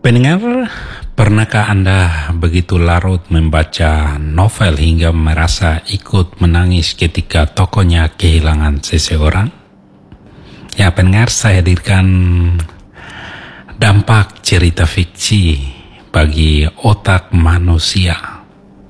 Pendengar, pernahkah Anda begitu larut membaca novel hingga merasa ikut menangis ketika tokohnya kehilangan seseorang? Ya, pendengar, saya hadirkan dampak cerita fiksi bagi otak manusia.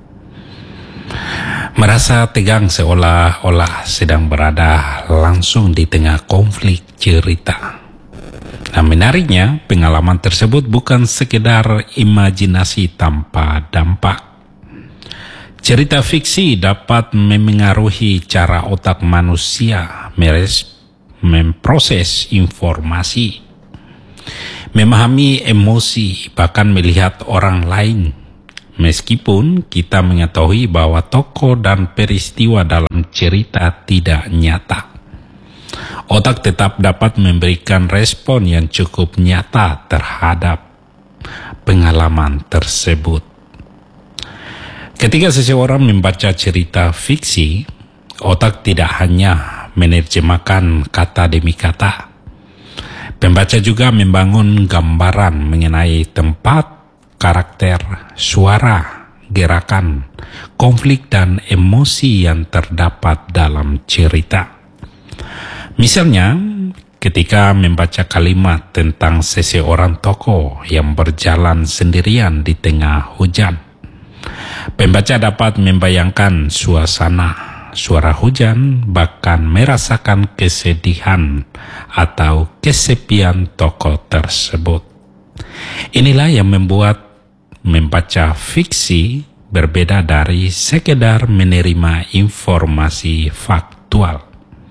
Merasa tegang seolah-olah sedang berada langsung di tengah konflik cerita. Nah, menariknya, pengalaman tersebut bukan sekedar imajinasi tanpa dampak. Cerita fiksi dapat memengaruhi cara otak manusia memproses informasi, memahami emosi, bahkan melihat orang lain. Meskipun kita mengetahui bahwa tokoh dan peristiwa dalam cerita tidak nyata, otak tetap dapat memberikan respon yang cukup nyata terhadap pengalaman tersebut. Ketika seseorang membaca cerita fiksi, otak tidak hanya menerjemahkan kata demi kata. Pembaca juga membangun gambaran mengenai tempat, karakter, suara, gerakan, konflik, dan emosi yang terdapat dalam cerita. Misalnya, ketika membaca kalimat tentang seseorang tokoh yang berjalan sendirian di tengah hujan, pembaca dapat membayangkan suasana, suara hujan, bahkan merasakan kesedihan atau kesepian tokoh tersebut. Inilah yang membuat membaca fiksi berbeda dari sekedar menerima informasi faktual.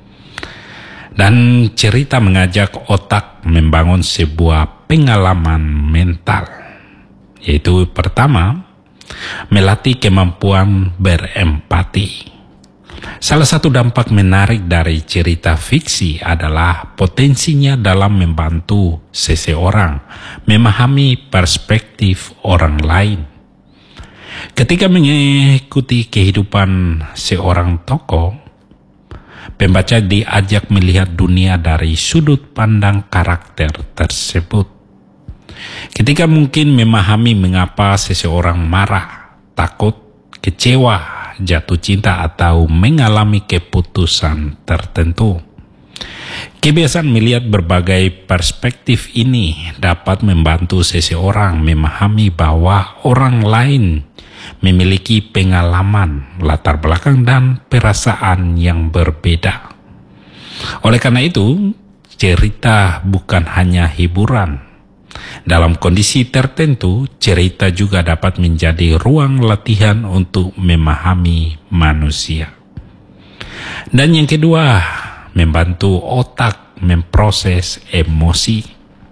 Dan cerita mengajak otak membangun sebuah pengalaman mental, yaitu pertama, melatih kemampuan berempati. Salah satu dampak menarik dari cerita fiksi adalah potensinya dalam membantu seseorang memahami perspektif orang lain. Ketika mengikuti kehidupan seorang tokoh, pembaca diajak melihat dunia dari sudut pandang karakter tersebut. Ketika mungkin memahami mengapa seseorang marah, takut, kecewa, jatuh cinta, atau mengalami keputusan tertentu. Kebiasaan melihat berbagai perspektif ini dapat membantu seseorang memahami bahwa orang lain memiliki pengalaman, latar belakang, dan perasaan yang berbeda. Oleh karena itu, cerita bukan hanya hiburan. Dalam kondisi tertentu, cerita juga dapat menjadi ruang latihan untuk memahami manusia. Dan yang kedua, membantu otak memproses emosi.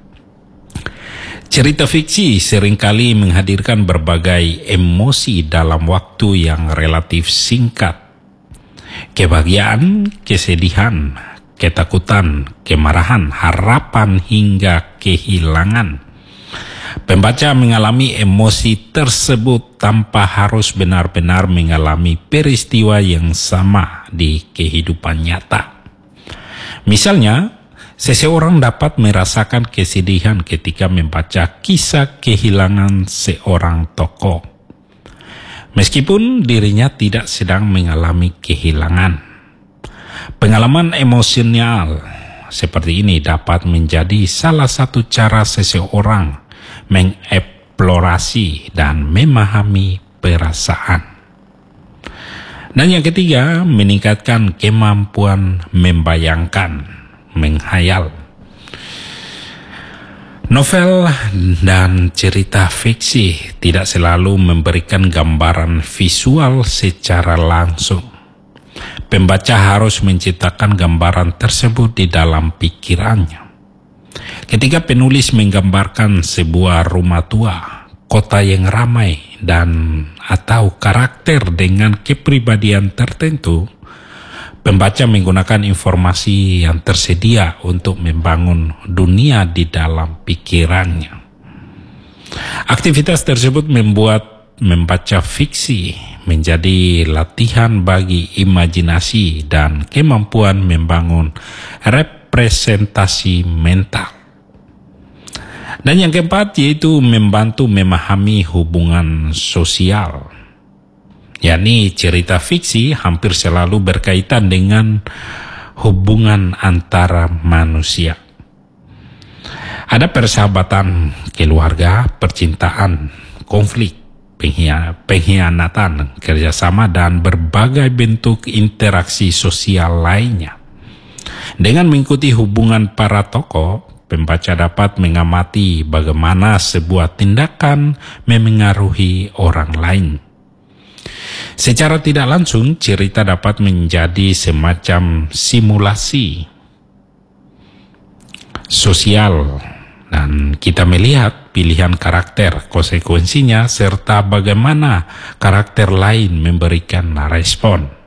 Cerita fiksi seringkali menghadirkan berbagai emosi dalam waktu yang relatif singkat. Kebahagiaan, kesedihan, ketakutan, kemarahan, harapan, hingga kehilangan. Pembaca mengalami emosi tersebut tanpa harus benar-benar mengalami peristiwa yang sama di kehidupan nyata. Misalnya, seseorang dapat merasakan kesedihan ketika membaca kisah kehilangan seorang tokoh, meskipun dirinya tidak sedang mengalami kehilangan. Pengalaman emosional seperti ini dapat menjadi salah satu cara seseorang mengeksplorasi dan memahami perasaan. Dan yang ketiga, meningkatkan kemampuan membayangkan, menghayal. Novel dan cerita fiksi tidak selalu memberikan gambaran visual secara langsung. Pembaca harus menciptakan gambaran tersebut di dalam pikirannya. Ketika penulis menggambarkan sebuah rumah tua, kota yang ramai, dan atau karakter dengan kepribadian tertentu, pembaca menggunakan informasi yang tersedia untuk membangun dunia di dalam pikirannya. Aktivitas tersebut membuat membaca fiksi menjadi latihan bagi imajinasi dan kemampuan membangun representasi mental. Dan yang keempat yaitu membantu memahami hubungan sosial. Yakni cerita fiksi hampir selalu berkaitan dengan hubungan antara manusia. Ada persahabatan, keluarga, percintaan, konflik, pengkhianatan, kerjasama, dan berbagai bentuk interaksi sosial lainnya. Dengan mengikuti hubungan para tokoh, pembaca dapat mengamati bagaimana sebuah tindakan memengaruhi orang lain. Secara tidak langsung, cerita dapat menjadi semacam simulasi sosial, dan kita melihat pilihan karakter, konsekuensinya, serta bagaimana karakter lain memberikan respon.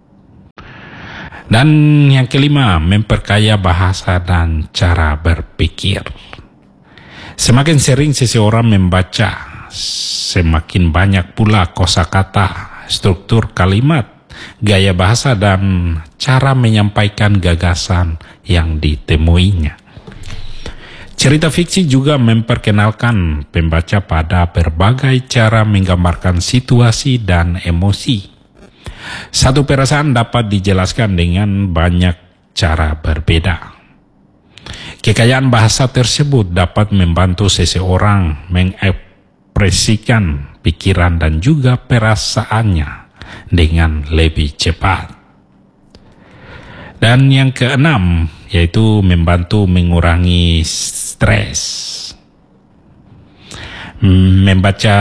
Dan yang kelima, memperkaya bahasa dan cara berpikir. Semakin sering seseorang membaca, semakin banyak pula kosakata, struktur kalimat, gaya bahasa, dan cara menyampaikan gagasan yang ditemuinya. Cerita fiksi juga memperkenalkan pembaca pada berbagai cara menggambarkan situasi dan emosi. Satu perasaan dapat dijelaskan dengan banyak cara berbeda. Kekayaan bahasa tersebut dapat membantu seseorang mengekspresikan pikiran dan juga perasaannya dengan lebih cepat. Dan yang keenam, yaitu membantu mengurangi stres. Membaca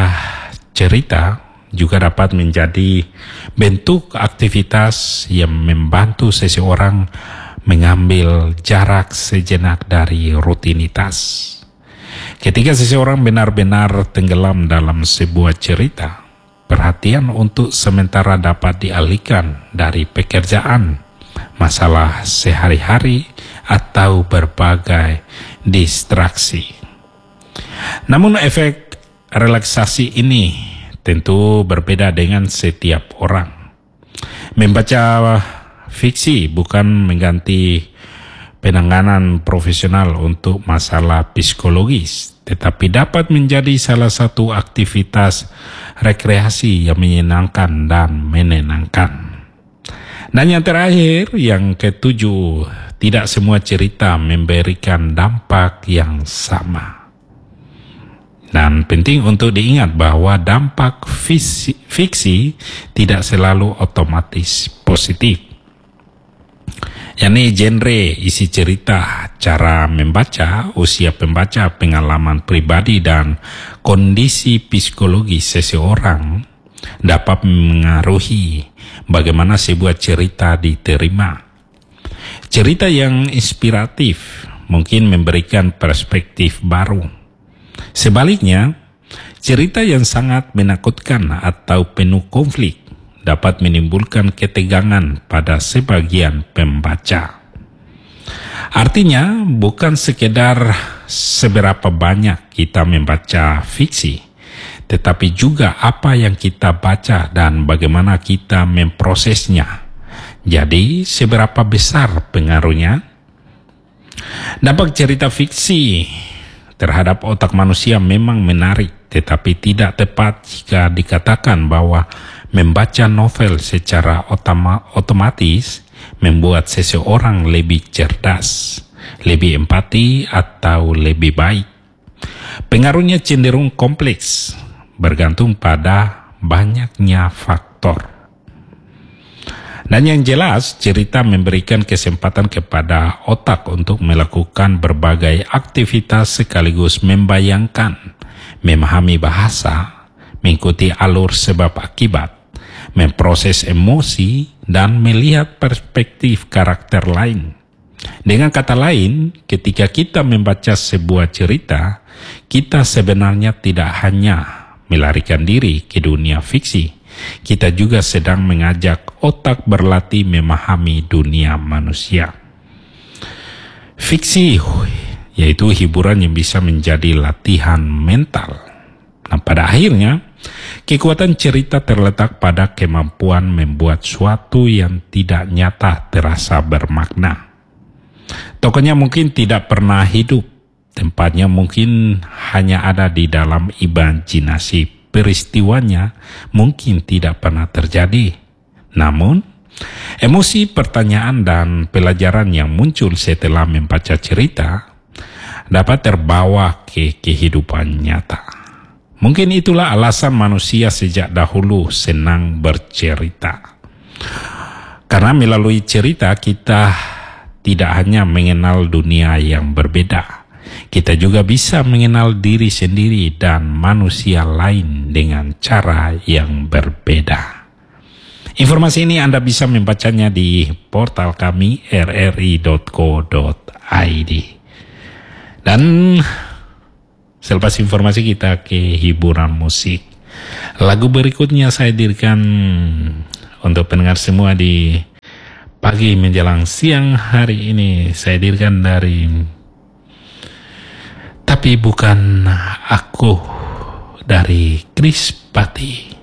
cerita juga dapat menjadi bentuk aktivitas yang membantu seseorang mengambil jarak sejenak dari rutinitas. Ketika seseorang benar-benar tenggelam dalam sebuah cerita, perhatian untuk sementara dapat dialihkan dari pekerjaan, masalah sehari-hari, atau berbagai distraksi. Namun efek relaksasi ini tentu berbeda dengan setiap orang. Membaca fiksi bukan mengganti penanganan profesional untuk masalah psikologis, tetapi dapat menjadi salah satu aktivitas rekreasi yang menyenangkan dan menenangkan. Dan yang terakhir, yang ketujuh, tidak semua cerita memberikan dampak yang sama. Dan penting untuk diingat bahwa dampak fiksi tidak selalu otomatis positif. yakni genre isi cerita, cara membaca, usia pembaca, pengalaman pribadi, dan kondisi psikologi seseorang dapat mengaruhi bagaimana sebuah cerita diterima. Cerita yang inspiratif mungkin memberikan perspektif baru. Sebaliknya, cerita yang sangat menakutkan atau penuh konflik dapat menimbulkan ketegangan pada sebagian pembaca. Artinya, bukan sekedar seberapa banyak kita membaca fiksi, tetapi juga apa yang kita baca dan bagaimana kita memprosesnya. Jadi, seberapa besar pengaruhnya? Dampak cerita fiksi terhadap otak manusia memang menarik, tetapi tidak tepat jika dikatakan bahwa membaca novel secara otomatis membuat seseorang lebih cerdas, lebih empati, atau lebih baik. Pengaruhnya cenderung kompleks, bergantung pada banyaknya faktor. Dan yang jelas, cerita memberikan kesempatan kepada otak untuk melakukan berbagai aktivitas sekaligus membayangkan, memahami bahasa, mengikuti alur sebab akibat, memproses emosi, dan melihat perspektif karakter lain. Dengan kata lain, ketika kita membaca sebuah cerita, kita sebenarnya tidak hanya melarikan diri ke dunia fiksi, kita juga sedang mengajak otak berlatih memahami dunia manusia. Fiksi yaitu hiburan yang bisa menjadi latihan mental. Nah, pada akhirnya, kekuatan cerita terletak pada kemampuan membuat suatu yang tidak nyata terasa bermakna. Tokohnya mungkin tidak pernah hidup, Tempatnya mungkin hanya ada di dalam imajinasi. Peristiwanya mungkin tidak pernah terjadi. Namun, emosi, pertanyaan, dan pelajaran yang muncul setelah membaca cerita dapat terbawa ke kehidupan nyata. Mungkin itulah alasan manusia sejak dahulu senang bercerita. Karena melalui cerita kita tidak hanya mengenal dunia yang berbeda, kita juga bisa mengenal diri sendiri dan manusia lain dengan cara yang berbeda. Informasi ini Anda bisa membacanya di portal kami rri.co.id. Dan selepas informasi kita ke hiburan musik. Lagu berikutnya saya hadirkan untuk pendengar semua di pagi menjelang siang hari ini. Saya hadirkan dari Tapi Bukan Aku dari Chris Patti.